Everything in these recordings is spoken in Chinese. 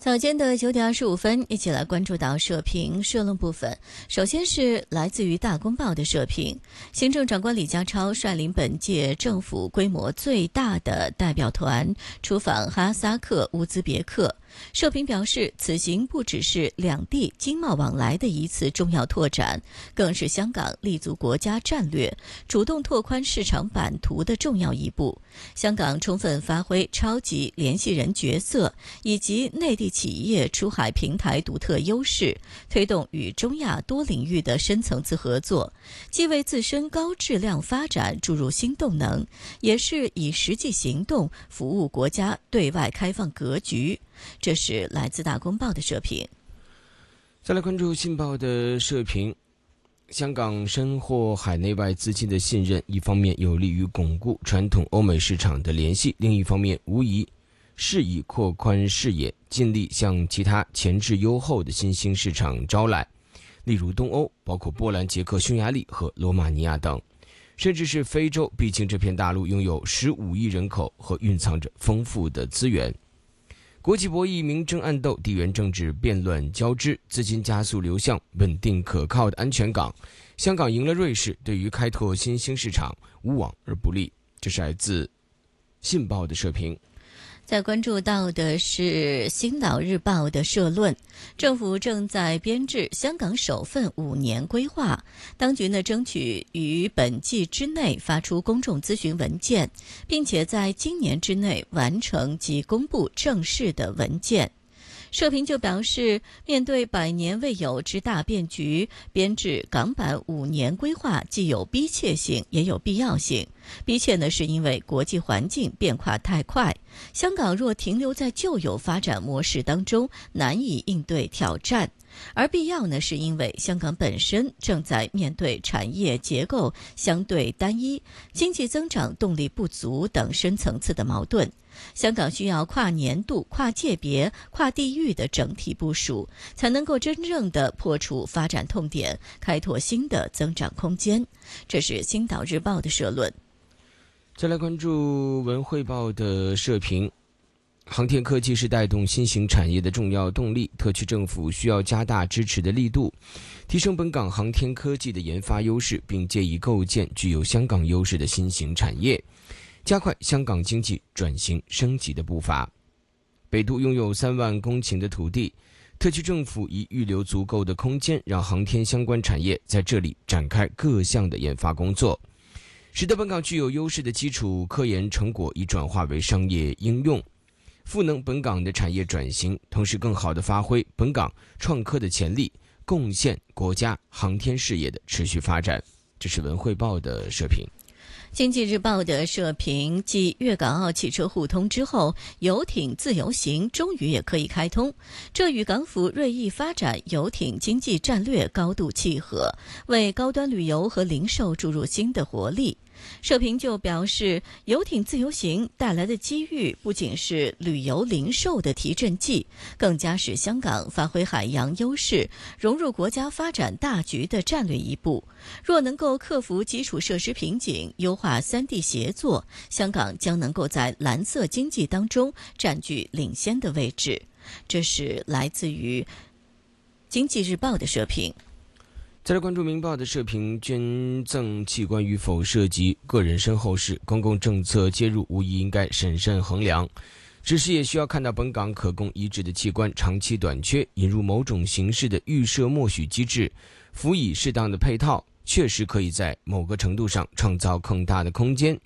早间的9点25分，一起来关注到社评社论部分。首先是来自于大公报的社评，行政长官李家超率领本届政府规模最大的代表团出访哈萨克、乌兹别克。社评表示，此行不只是两地经贸往来的一次重要拓展，更是香港立足国家战略、主动拓宽市场版图的重要一步。香港充分发挥超级联系人角色以及内地企业出海平台独特优势，推动与中亚多领域的深层次合作，既为自身高质量发展注入新动能，也是以实际行动服务国家对外开放格局。这是来自大公报的社评。 再来关注信报的社评，香港深获海内外资金的信任，一方面有利于巩固传统欧美市场的联系，另一方面无疑适宜扩宽视野，尽力向其他潜质优厚的新兴市场招揽，例如东欧，包括波兰、捷克、匈牙利和罗马尼亚等，甚至是非洲，毕竟这片大陆拥有15亿人口和蕴藏着丰富的资源。国际博弈明争暗斗，地缘政治变乱交织，资金加速流向稳定可靠的安全港。香港赢了瑞士，对于开拓新兴市场无往而不利。这是来自信报的社评。 再关注到的是《星岛日报》的社论，政府正在编制香港首份5年规划，当局争取于本季之内发出公众咨询文件，并且在今年之内完成及公布正式的文件。社评就表示，面对百年未有之大变局，编制港版5年规划既有逼切性，也有必要性。逼切是因为国际环境变化太快，香港若停留在旧有发展模式当中，难以应对挑战。而必要是因为香港本身正在面对产业结构相对单一、经济增长动力不足等深层次的矛盾。香港需要跨年度、跨界别、跨地域的整体部署，才能够真正的破除发展痛点，开拓新的增长空间。这是《星岛日报》的社论。 再来关注文汇报的社评，航天科技是带动新型产业的重要动力，特区政府需要加大支持的力度，提升本港航天科技的研发优势，并借以构建具有香港优势的新型产业，加快香港经济转型升级的步伐。北都拥有3万公顷的土地，特区政府已预留足够的空间，让航天相关产业在这里展开各项的研发工作，使得本港具有优势的基础科研成果已转化为商业应用，赋能本港的产业转型，同时更好地发挥本港创科的潜力，贡献国家航天事业的持续发展。这是文汇报的社评。 经济日报的社评，继粤港澳汽车互通之后，游艇自由行终于也可以开通，这与港府锐意发展游艇经济战略高度契合，为高端旅游和零售注入新的活力。社评就表示，游艇自由行带来的机遇不仅是旅游零售的提振剂，更加是香港发挥海洋优势、融入国家发展大局的战略一步。若能够克服基础设施瓶颈，优化3地协作，香港将能够在蓝色经济当中占据领先的位置。这是来自于经济日报的社评。 再来关注明报的社评，捐赠器官与否涉及个人身后事，公共政策介入无疑应该审慎衡量，只是也需要看到本港可供移植的器官长期短缺，引入某种形式的预设默许机制，辅以适当的配套，确实可以在某个程度上创造更大的空间。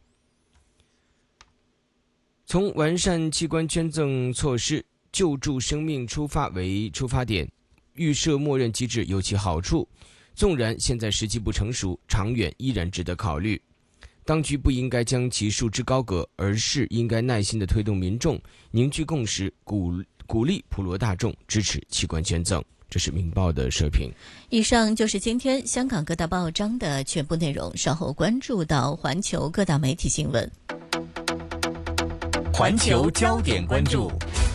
从完善器官捐赠措施、救助生命出发为出发点，预设默认机制有其好处，纵然现在时机不成熟，长远依然值得考虑。当局不应该将其束之高阁，而是应该耐心地推动民众凝聚共识，鼓励普罗大众支持器官捐赠。这是明报的社评。 以上就是今天香港各大报章的全部内容，稍后关注到环球各大媒体新闻。 环球焦点关注。